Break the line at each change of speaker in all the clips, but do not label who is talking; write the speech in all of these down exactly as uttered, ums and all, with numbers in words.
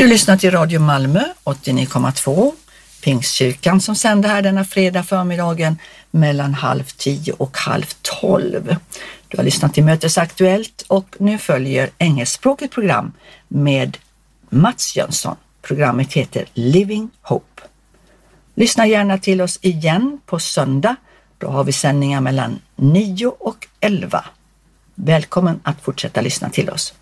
Du lyssnar till Radio Malmö åttionio komma två, Pingstkyrkan som sänder här denna fredag förmiddagen mellan halv tio och halv tolv. Du har lyssnat till Mötesaktuellt och nu följer engelskspråkigt program med Mats Jönsson. Programmet heter Living Hope. Lyssna gärna till oss igen på söndag. Då har vi sändningar mellan nio och elva. Välkommen att fortsätta lyssna till oss.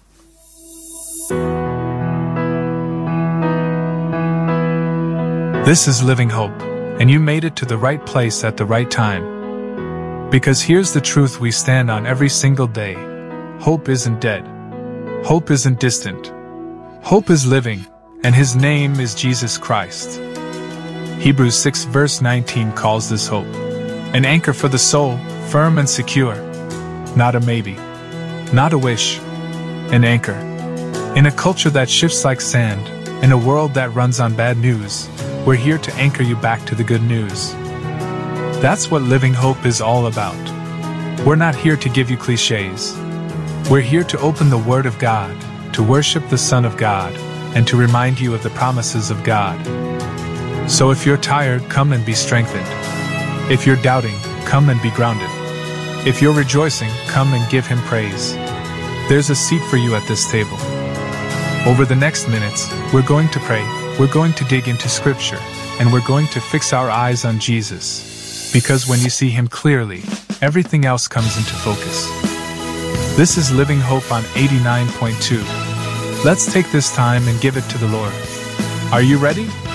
This is Living Hope, and you made it to the right place at the right time. Because here's the truth we stand on every single day. Hope isn't dead. Hope isn't distant. Hope is living, and his name is Jesus Christ. Hebrews six verse nineteen calls this hope an anchor for the soul, firm and secure. Not a maybe. Not a wish. An anchor. In a culture that shifts like sand, in a world that runs on bad news, we're here to anchor you back to the good news. That's what Living Hope is all about. We're not here to give you cliches. We're here to open the Word of God, to worship the Son of God, and to remind you of the promises of God. So if you're tired, come and be strengthened. If you're doubting, come and be grounded. If you're rejoicing, come and give Him praise. There's a seat for you at this table. Over the next minutes, we're going to pray, we're going to dig into Scripture, and we're going to fix our eyes on Jesus. Because when you see Him clearly, everything else comes into focus. This is Living Hope on eighty-nine point two. Let's take this time and give it to the Lord. Are you ready?